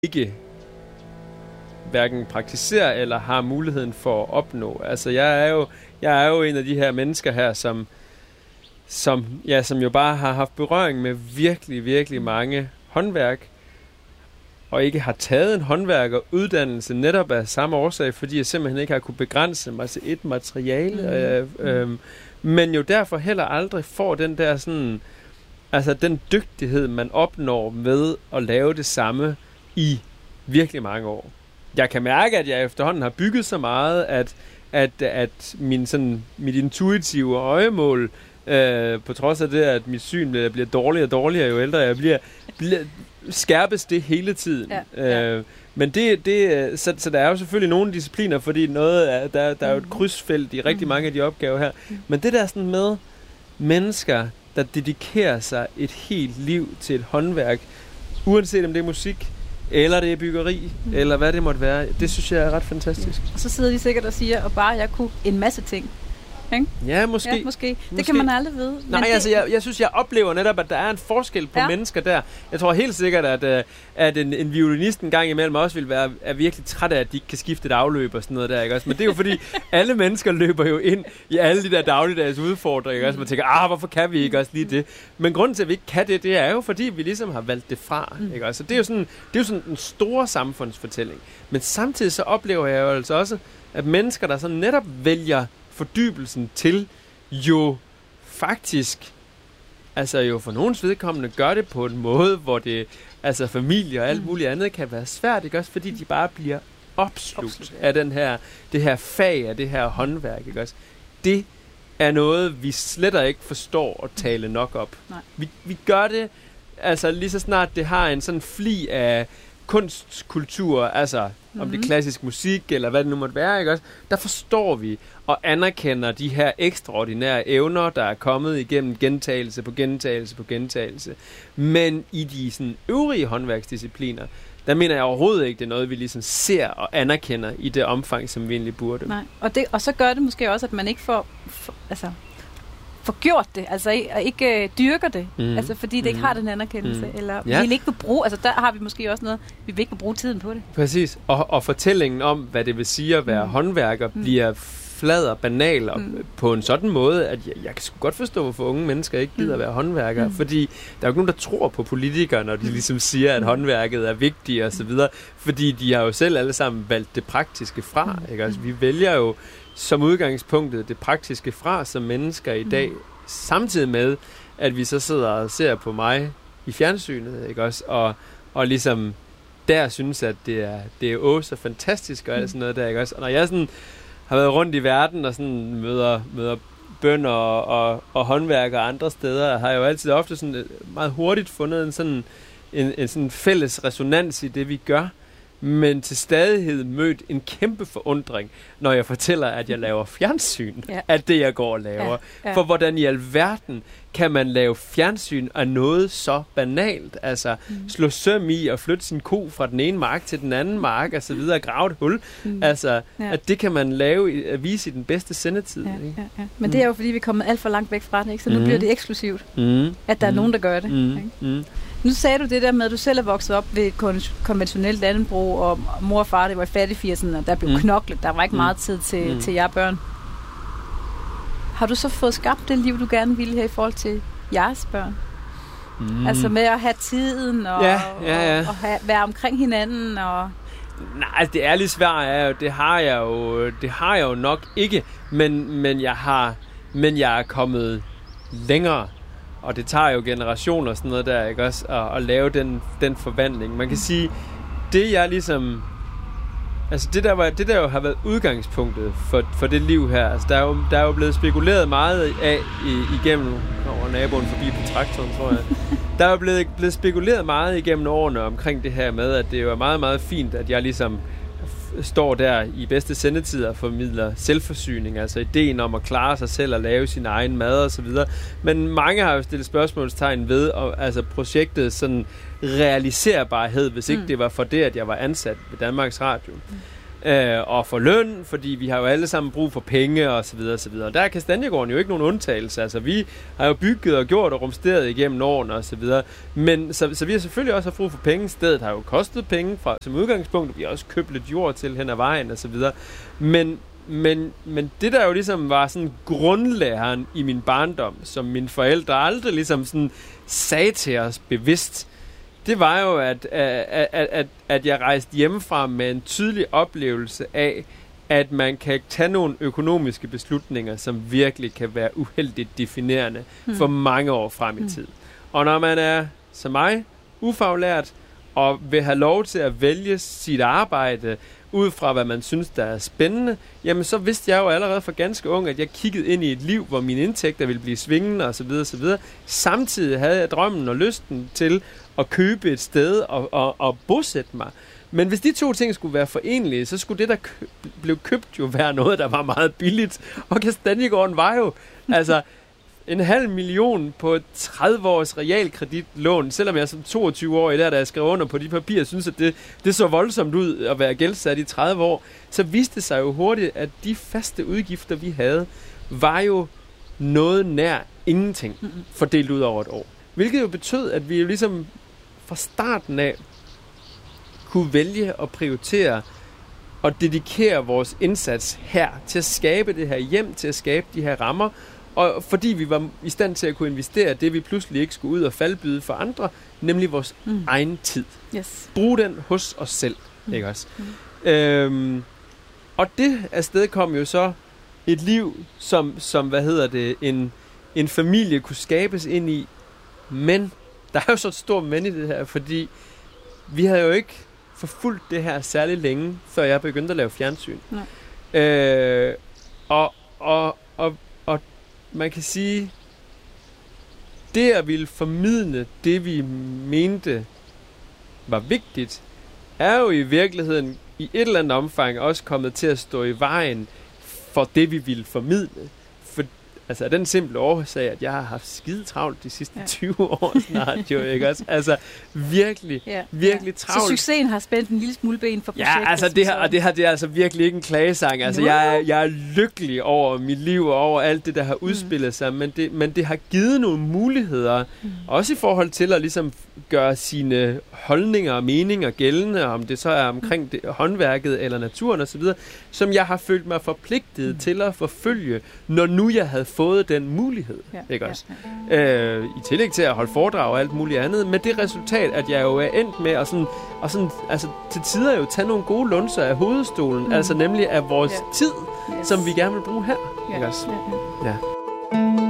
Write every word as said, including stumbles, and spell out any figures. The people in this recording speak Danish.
ikke hverken praktiserer eller har muligheden for at opnå. Altså jeg er jo, jeg er jo en af de her mennesker her, som, som, ja, som jo bare har haft berøring med virkelig, virkelig mange håndværk, og ikke har taget en håndværkeruddannelse netop af samme årsag, fordi jeg simpelthen ikke har kunne begrænse mig til et materiale, mm. øh, øh, men jo derfor heller aldrig får den der sådan, altså den dygtighed, man opnår med at lave det samme i virkelig mange år. Jeg kan mærke, at jeg efterhånden har bygget så meget, at, at, at min, sådan, mit intuitive øjemål, øh, på trods af det, at mit syn bliver, bliver dårligere og dårligere, jo ældre jeg bliver, bliver skærpes det hele tiden. Ja, ja. Øh, men det, det så, så der er jo selvfølgelig nogle discipliner, fordi noget er, der, der er jo et krydsfelt i rigtig mange af de opgaver her. Men det der sådan med mennesker, der dedikerer sig et helt liv til et håndværk, uanset om det er musik, eller det er byggeri, mm. eller hvad det måtte være. Det synes jeg er ret fantastisk. Ja. Og så sidder de sikkert og siger, og bare jeg kunne en masse ting. Ikke? Ja, måske. Ja, måske. Det måske. Kan man aldrig vide. Nej, altså jeg, jeg synes, jeg oplever netop, at der er en forskel på ja. mennesker der. Jeg tror helt sikkert, at, at en, en violinist en gang imellem også vil være er virkelig træt af, at de ikke kan skifte et afløb og sådan noget der. Ikke også? Men det er jo fordi, alle mennesker løber jo ind i alle de der dagligdags udfordringer. Ikke også? Man tænker, ah, hvorfor kan vi ikke også lige det? Men grunden til, at vi ikke kan det, det er jo fordi, vi ligesom har valgt det fra. Ikke også? Så det er jo sådan, det er jo sådan en stor samfundsfortælling. Men samtidig så oplever jeg jo altså også, at mennesker, der så netop vælger fordybelsen til, jo faktisk, altså jo for nogens vedkommende, gør det på en måde, hvor det, altså familie og alt muligt andet kan være svært, ikke også? Fordi de bare bliver opslugt, opslugt ja. af den her, det her fag, af det her håndværk, ikke også? Det er noget, vi slet ikke forstår at tale nok op. Nej. Vi, vi gør det, altså lige så snart det har en sådan fli af kunstkultur, altså mm-hmm. om det er klassisk musik, eller hvad det nu måtte være, ikke også? Der forstår vi og anerkender de her ekstraordinære evner, der er kommet igennem gentagelse på gentagelse på gentagelse. Men i de sådan, øvrige håndværksdiscipliner, der mener jeg overhovedet ikke, det er noget, vi ligesom ser og anerkender i det omfang, som vi egentlig burde. Nej, og, det, og så gør det måske også, at man ikke får, for, altså, får gjort det, altså ikke, ikke øh, dyrker det, mm. altså fordi det ikke mm. har den anerkendelse, mm. eller ja. vi vil ikke vil bruge, altså der har vi måske også noget, vi vil ikke vil bruge tiden på det. Præcis, og, og fortællingen om, hvad det vil sige at være mm. håndværker, mm. bliver flad og banal og mm. på en sådan måde, at jeg, jeg kan sgu godt forstå, hvorfor unge mennesker ikke gider at være håndværkere, mm. fordi der er jo ikke nogen, der tror på politikere, når de ligesom siger, at håndværket er vigtigt og så videre, fordi de har jo selv alle sammen valgt det praktiske fra, ikke? Altså, vi vælger jo som udgangspunktet det praktiske fra som mennesker i dag, mm. samtidig med, at vi så sidder og ser på mig i fjernsynet, ikke også, og, og ligesom der synes, at det er, det er åh så fantastisk og alt sådan noget der, ikke også, og når jeg sådan har været rundt i verden og sådan møder, møder bønder og, og, og håndværkere andre steder, har jeg jo altid ofte sådan meget hurtigt fundet en sådan, en, en sådan fælles resonans i det, vi gør, men til stadighed mødt en kæmpe forundring, når jeg fortæller, at jeg laver fjernsyn ja. af det, jeg går og laver. Ja. Ja. For hvordan i alverden kan man lave fjernsyn af noget så banalt? Altså mm. slå søm i og flytte sin ko fra den ene mark til den anden mark, og så videre, og grave et hul. Mm. Altså, ja. at det kan man lave, at vise i den bedste sendetid. Ja, ikke? Ja, ja. Men mm. det er jo, fordi vi er kommet alt for langt væk fra det, ikke? Så nu mm. bliver det eksklusivt, mm. at der er mm. nogen, der gør det. Mm. Ikke? Mm. Nu sagde du det der med, at du selv er vokset op ved et konventionelt landbrug, og mor og far, det var i fattigfirserne, og der blev mm. knoklet. Der var ikke mm. meget tid til, mm. til jer børn. Har du så fået skabt det liv, du gerne ville her i forhold til jeres børn? Mm. Altså med at have tiden, og, ja, ja, ja. og, og have, være omkring hinanden, og... Nej, det ærlige svar er jo, det har jeg jo, det har jeg jo nok ikke, men, men, jeg har, men jeg er kommet længere. Og det tager jo generationer og sådan noget der, ikke også, at, at lave den, den forvandling. Man kan sige, det jeg ligesom, altså det der, var, det der jo har været udgangspunktet for, for det liv her, altså der er, jo, der er jo blevet spekuleret meget af i, igennem, over naboen forbi på traktoren, tror jeg, der er jo blevet, blevet spekuleret meget igennem årene omkring det her med, at det jo er meget, meget fint, at jeg ligesom står der i bedste sendetid og formidler selvforsyning, altså ideen om at klare sig selv og lave sin egen mad og så videre. Men mange har jo stillet spørgsmålstegn ved, og, altså projektet sådan realiserbarhed, hvis ikke mm. det var for det, at jeg var ansat ved Danmarks Radio. Mm. øh, og få løn, fordi vi har jo alle sammen brug for penge og så videre og så videre. Der er Kastaniegården jo ikke nogen undtagelse. Altså vi har jo bygget og gjort og rumsteret igennem årene og så videre. Men så, så vi har selvfølgelig også haft brug for penge. Stedet har jo kostet penge fra, som udgangspunkt. Vi har også købt lidt jord til hen ad vejen og så videre. Men Men, men det der jo ligesom var sådan grundlæren i min barndom, som mine forældre aldrig ligesom sådan sagde til os bevidst, det var jo, at, at, at, at, at jeg rejste hjemmefra med en tydelig oplevelse af, at man kan tage nogle økonomiske beslutninger, som virkelig kan være uheldigt definerende hmm. for mange år frem i tid. Hmm. Og når man er, som mig, ufaglært, og vil have lov til at vælge sit arbejde ud fra, hvad man synes, der er spændende, jamen så vidste jeg jo allerede for ganske ung, at jeg kiggede ind i et liv, hvor mine indtægter ville blive svingende osv. osv. Samtidig havde jeg drømmen og lysten til at købe et sted og, og, og bosætte mig. Men hvis de to ting skulle være forenlige, så skulle det, der kø- blev købt, jo være noget, der var meget billigt. Og Kastaniegården var jo altså en halv million på et tredive års realkreditlån, selvom jeg som toogtyve-årig der, da jeg skrev under på de papirer, synes, at det, det så voldsomt ud at være gældsat i tredive år, så viste det sig jo hurtigt, at de faste udgifter, vi havde, var jo noget nær ingenting fordelt ud over et år. Hvilket jo betød, at vi jo ligesom fra starten af kunne vælge at prioritere og dedikere vores indsats her til at skabe det her hjem, til at skabe de her rammer, og fordi vi var i stand til at kunne investere det, vi pludselig ikke skulle ud og faldbyde for andre, nemlig vores mm. egen tid. Yes. Brug den hos os selv, mm. ikke også? Mm. Øhm, og det afsted kom jo så et liv, som, som hvad hedder det, en, en familie kunne skabes ind i. Men der er jo så et stort men i det her, fordi vi havde jo ikke forfulgt det her særlig længe, før jeg begyndte at lave fjernsyn. Nej. Øh, og, og, og man kan sige, det at ville formidle det, vi mente var vigtigt, er jo i virkeligheden i et eller andet omfang også kommet til at stå i vejen for det, vi ville formidle. For, altså den simple årsag, at jeg har haft skide travlt de sidste ja. tyve år snart, jo, ikke også? Altså virkelig, ja, virkelig ja. travlt. Så succesen har spændt en lille smule ben for projektet. Ja, altså det her, og det her, det er altså virkelig ikke en klagesang. Altså no. jeg, er, jeg er lykkelig over mit liv og over alt det, der har udspillet mm. sig, men det, men det har givet nogle muligheder, mm. også i forhold til at ligesom gøre sine holdninger og meninger gældende, om det så er omkring mm. det, håndværket eller naturen osv., som jeg har følt mig forpligtet mm. til at forfølge, når nu jeg havde fået den mulighed. Ja, ikke også? Ja. Øh, I tillæg til at holde foredrag og alt muligt andet, med det resultat, at jeg jo er endt med at sådan, og sådan, altså, til tider jo tage nogle gode lunser af hovedstolen, mm. altså nemlig af vores yeah. tid, yes. som vi gerne vil bruge her. Yeah. Ikke også? Yeah. Ja.